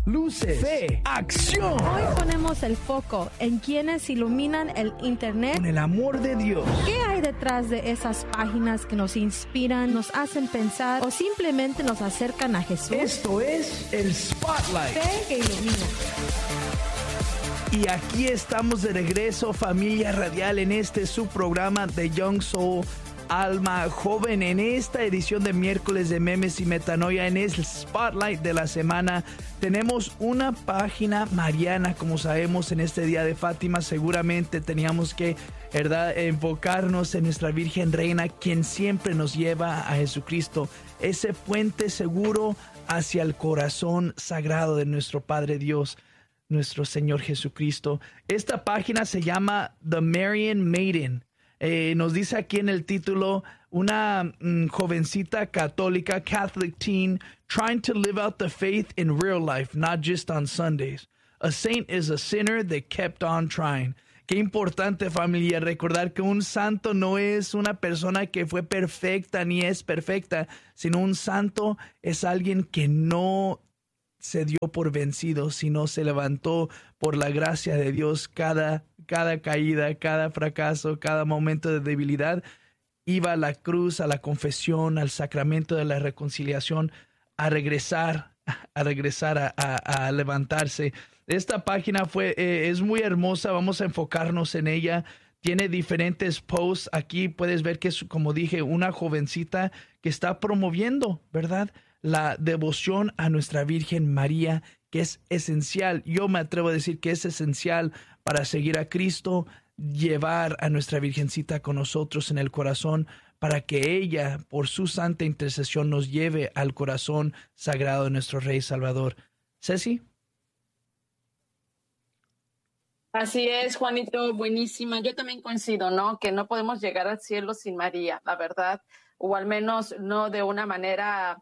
luces, fe, acción. Hoy ponemos el foco en quienes iluminan el Internet con el amor de Dios. ¿Qué hay detrás de esas páginas que nos inspiran, nos hacen pensar o simplemente nos acercan a Jesús? Esto es el Spotlight. Fe que ilumina. Y aquí estamos de regreso, familia radial, en este subprograma de Young Soul, Alma Joven, en esta edición de miércoles de memes y metanoia. En el Spotlight de la semana tenemos una página mariana. Como sabemos, en este día de Fátima seguramente teníamos que, ¿verdad?, enfocarnos en nuestra Virgen Reina, quien siempre nos lleva a Jesucristo, ese puente seguro hacia el corazón sagrado de nuestro Padre Dios, nuestro Señor Jesucristo. Esta página se llama The Marian Maiden. Nos dice aquí en el título, una jovencita católica, Catholic teen, trying to live out the faith in real life, not just on Sundays. A saint is a sinner that kept on trying. Qué importante, familia, recordar que un santo no es una persona que fue perfecta ni es perfecta, sino un santo es alguien que no se dio por vencido, sino se levantó por la gracia de Dios. Cada caída, cada fracaso, cada momento de debilidad, iba a la cruz, a la confesión, al sacramento de la reconciliación, a regresar a levantarse. Esta página es muy hermosa, vamos a enfocarnos en ella. Tiene diferentes posts. Aquí puedes ver que es, como dije, una jovencita que está promoviendo, ¿verdad?, la devoción a nuestra Virgen María, que es esencial. Yo me atrevo a decir que es esencial para seguir a Cristo, llevar a nuestra Virgencita con nosotros en el corazón, para que ella, por su santa intercesión, nos lleve al corazón sagrado de nuestro Rey Salvador. ¿Ceci? Así es, Juanito, buenísima. Yo también coincido, ¿no?, que no podemos llegar al cielo sin María, la verdad, o al menos no de una manera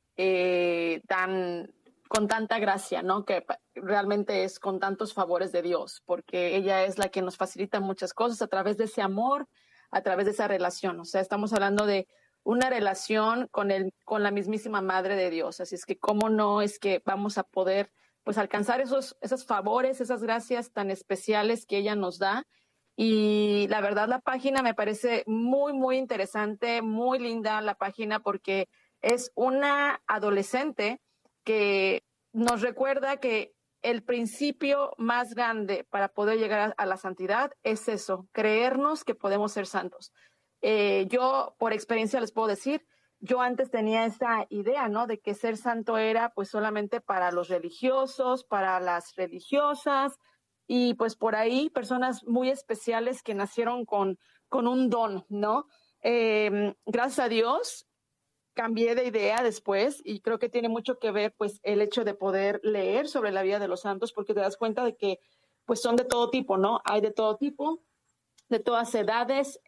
con tanta gracia, ¿no?, que realmente es con tantos favores de Dios, porque ella es la que nos facilita muchas cosas a través de ese amor, a través de esa relación. O sea, estamos hablando de una relación con la mismísima Madre de Dios. Así es que cómo no es que vamos a poder, pues, alcanzar esos favores, esas gracias tan especiales que ella nos da. Y la verdad, la página me parece muy, muy interesante, muy linda la página, porque es una adolescente que nos recuerda que el principio más grande para poder llegar a la santidad es eso, creernos que podemos ser santos. Yo, por experiencia, les puedo decir, yo antes tenía esa idea, ¿no?, de que ser santo era pues solamente para los religiosos, para las religiosas, y pues por ahí personas muy especiales que nacieron con un don, ¿no? Gracias a Dios, cambié de idea después, y creo que tiene mucho que ver pues el hecho de poder leer sobre la vida de los santos, porque te das cuenta de que pues son de todo tipo, ¿no? Hay de todo tipo, de todas edades.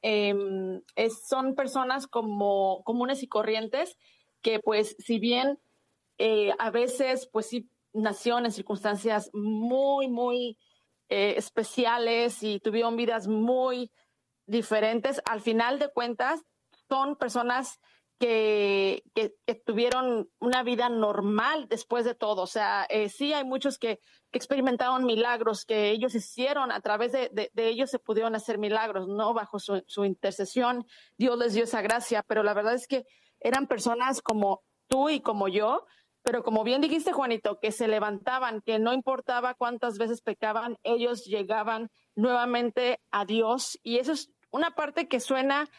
Son personas como comunes y corrientes que pues si bien a veces pues sí nacieron en circunstancias muy, muy especiales y tuvieron vidas muy diferentes, al final de cuentas son personas que tuvieron una vida normal después de todo. O sea, sí hay muchos que experimentaron milagros, que ellos hicieron, a través de ellos se pudieron hacer milagros, ¿no? Bajo su intercesión, Dios les dio esa gracia, pero la verdad es que eran personas como tú y como yo, pero como bien dijiste, Juanito, que se levantaban, que no importaba cuántas veces pecaban, ellos llegaban nuevamente a Dios, y eso es una parte que suena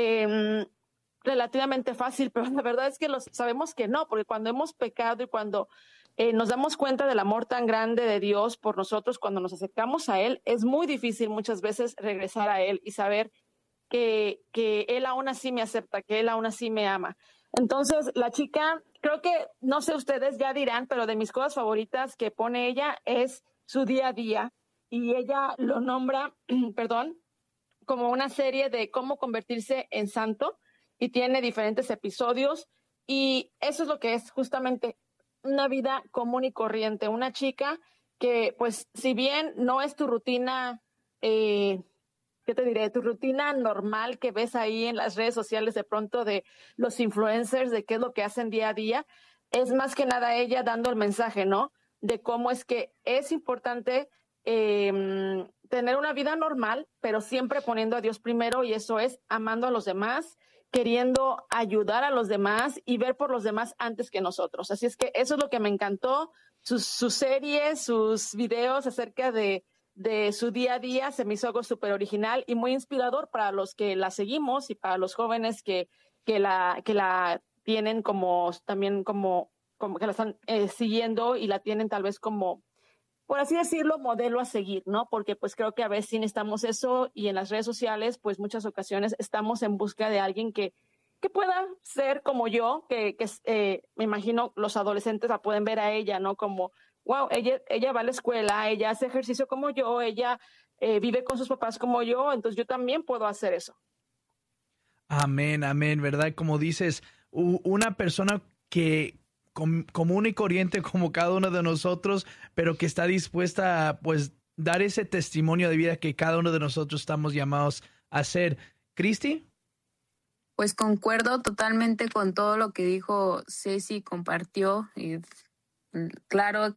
relativamente fácil, pero la verdad es que sabemos que no, porque cuando hemos pecado y cuando nos damos cuenta del amor tan grande de Dios por nosotros, cuando nos acercamos a Él, es muy difícil muchas veces regresar a Él y saber que Él aún así me acepta, que Él aún así me ama. Entonces, la chica, creo que, no sé, ustedes ya dirán, pero de mis cosas favoritas que pone ella es su día a día, y ella lo nombra, perdón, como una serie de cómo convertirse en santo, y tiene diferentes episodios, y eso es lo que es justamente una vida común y corriente, una chica que, pues, si bien no es tu rutina, ¿qué te diré? Tu rutina normal que ves ahí en las redes sociales de pronto de los influencers, de qué es lo que hacen día a día, es más que nada ella dando el mensaje, ¿no? de cómo es que es importante tener una vida normal, pero siempre poniendo a Dios primero, y eso es amando a los demás, queriendo ayudar a los demás y ver por los demás antes que nosotros. Así es que eso es lo que me encantó, sus series, sus videos acerca de su día a día, se me hizo algo súper original y muy inspirador para los que la seguimos y para los jóvenes que la tienen como también como que la están siguiendo y la tienen tal vez como, por así decirlo, modelo a seguir, ¿no? Porque pues creo que a veces sí necesitamos eso, y en las redes sociales pues muchas ocasiones estamos en busca de alguien que pueda ser como yo, que me imagino los adolescentes la pueden ver a ella, ¿no? Como, wow, ella va a la escuela, ella hace ejercicio como yo, ella vive con sus papás como yo, entonces yo también puedo hacer eso. Amén, amén, ¿verdad? Como dices, una persona que común y corriente como cada uno de nosotros, pero que está dispuesta a, pues, dar ese testimonio de vida que cada uno de nosotros estamos llamados a hacer. ¿Cristi? Pues concuerdo totalmente con todo lo que dijo Ceci, compartió. Y, claro,